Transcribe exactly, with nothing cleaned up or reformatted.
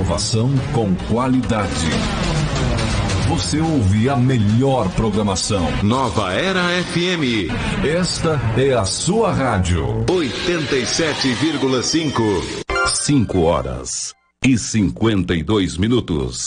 Inovação com qualidade. Você ouve a melhor programação. Nova Era F M. Esta é a sua rádio. oitenta e sete vírgula cinco. cinco horas e cinquenta e dois minutos.